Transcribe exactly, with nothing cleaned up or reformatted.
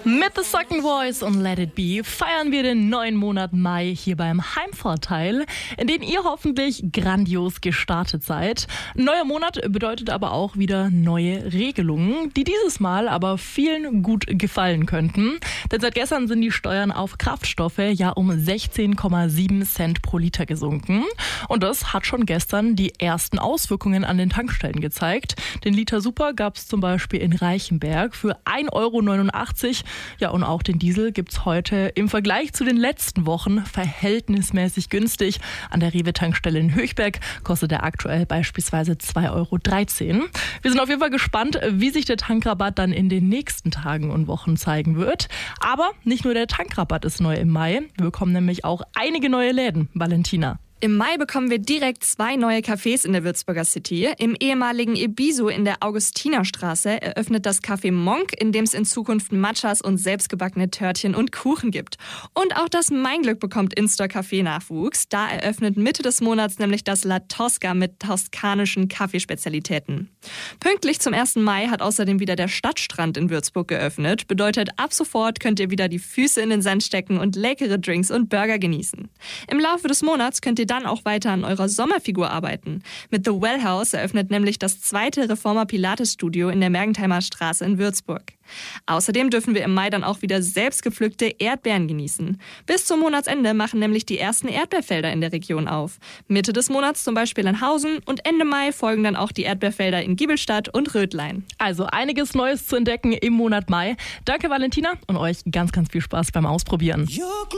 Mit The Second Voice und Let It Be feiern wir den neuen Monat Mai hier beim Heimvorteil, in den ihr hoffentlich grandios gestartet seid. Neuer Monat bedeutet aber auch wieder neue Regelungen, die dieses Mal aber vielen gut gefallen könnten. Denn seit gestern sind die Steuern auf Kraftstoffe ja um sechzehn Komma sieben Cent pro Liter gesunken. Und das hat schon gestern die ersten Auswirkungen an den Tankstellen gezeigt. Den Liter Super gab es zum Beispiel in Reichenberg für ein Euro neunundachtzig. Ja, und auch den Diesel gibt's heute im Vergleich zu den letzten Wochen verhältnismäßig günstig. An der Rewe-Tankstelle in Höchberg kostet er aktuell beispielsweise zwei Euro dreizehn. Wir sind auf jeden Fall gespannt, wie sich der Tankrabatt dann in den nächsten Tagen und Wochen zeigen wird. Aber nicht nur der Tankrabatt ist neu im Mai. Wir bekommen nämlich auch einige neue Läden. Valentina. Im Mai bekommen wir direkt zwei neue Cafés in der Würzburger City. Im ehemaligen Ebisu in der Augustinerstraße eröffnet das Café Monk, in dem es in Zukunft Matchas und selbstgebackene Törtchen und Kuchen gibt. Und auch das Mein Glück bekommt In-Store-Café-Nachwuchs. Da eröffnet Mitte des Monats nämlich das La Tosca mit toskanischen Kaffeespezialitäten. Pünktlich zum ersten Mai hat außerdem wieder der Stadtstrand in Würzburg geöffnet. Bedeutet, ab sofort könnt ihr wieder die Füße in den Sand stecken und leckere Drinks und Burger genießen. Im Laufe des Monats könnt ihr dann auch weiter an eurer Sommerfigur arbeiten. Mit The Well House eröffnet nämlich das zweite Reformer Pilates Studio in der Mergentheimer Straße in Würzburg. Außerdem dürfen wir im Mai dann auch wieder selbst gepflückte Erdbeeren genießen. Bis zum Monatsende machen nämlich die ersten Erdbeerfelder in der Region auf. Mitte des Monats zum Beispiel in Hausen und Ende Mai folgen dann auch die Erdbeerfelder in Giebelstadt und Rödlein. Also einiges Neues zu entdecken im Monat Mai. Danke Valentina und euch ganz, ganz viel Spaß beim Ausprobieren.